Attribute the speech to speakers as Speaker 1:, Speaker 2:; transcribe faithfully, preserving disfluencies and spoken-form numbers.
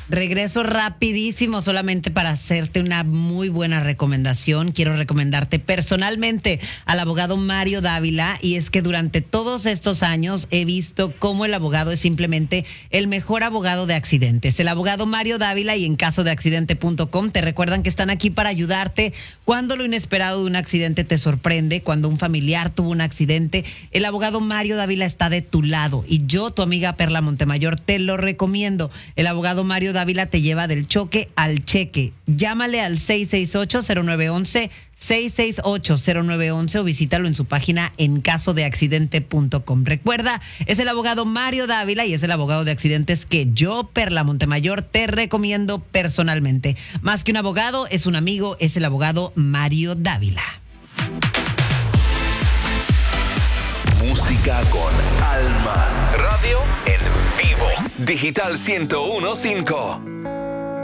Speaker 1: Regreso rapidísimo solamente para hacerte una muy buena recomendación. Quiero recomendarte personalmente al abogado Mario Dávila, y es que durante todos estos años he visto cómo el abogado es simplemente el mejor abogado de accidentes. El abogado Mario Dávila y en caso de accidente punto com te recuerdan que están aquí para ayudarte cuando lo inesperado de un accidente te sorprende, cuando un familiar tuvo un accidente. El abogado Mario Dávila está de tu lado y yo, tu amiga Perla Montemayor, te lo recomiendo. El abogado Mario Dávila te lleva del choque al cheque. Llámale al seis seis ocho, cero nueve uno uno, seis seis ocho, cero nueve uno uno o visítalo en su página en caso de accidente punto com. Recuerda, es el abogado Mario Dávila y es el abogado de accidentes que yo, Perla Montemayor, te recomiendo personalmente. Más que un abogado, es un amigo, es el abogado Mario Dávila.
Speaker 2: Música con alma. Radio en vivo. Digital ciento uno punto cinco.